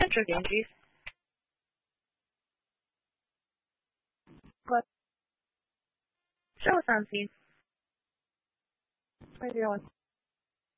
Enter again, please. What? Show us on, please. What are you doing?